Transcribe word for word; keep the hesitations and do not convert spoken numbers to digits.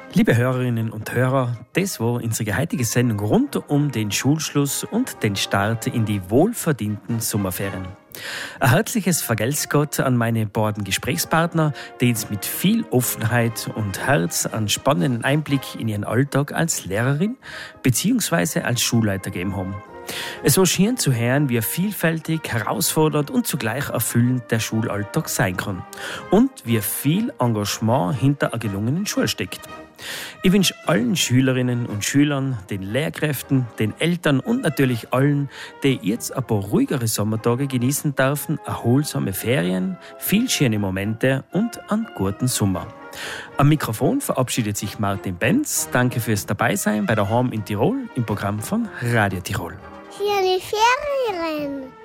Liebe Hörerinnen und Hörer, das war unsere heutige Sendung rund um den Schulschluss und den Start in die wohlverdienten Sommerferien. Ein herzliches Vergelt's Gott an meine beiden Gesprächspartner, die uns mit viel Offenheit und Herz einen spannenden Einblick in ihren Alltag als Lehrerin bzw. als Schulleiter gegeben haben. Es war schön zu hören, wie vielfältig, herausfordernd und zugleich erfüllend der Schulalltag sein kann und wie viel Engagement hinter einer gelungenen Schule steckt. Ich wünsche allen Schülerinnen und Schülern, den Lehrkräften, den Eltern und natürlich allen, die jetzt ein paar ruhigere Sommertage genießen dürfen, erholsame Ferien, viel schöne Momente und einen guten Sommer. Am Mikrofon verabschiedet sich Martin Benz. Danke fürs Dabeisein bei der Daheim in Tirol im Programm von Radio Tirol. Schöne Ferien!